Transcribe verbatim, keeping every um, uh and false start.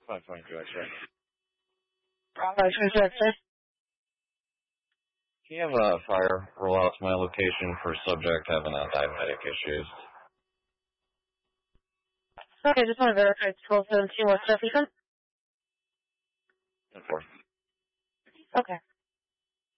five twenty-two X-ray. five twenty-two X-ray. Can you have a fire roll out to my location for subject having uh, diabetic issues? Okay, just want to verify it's twelve seventeen West Jefferson. ten four. Okay.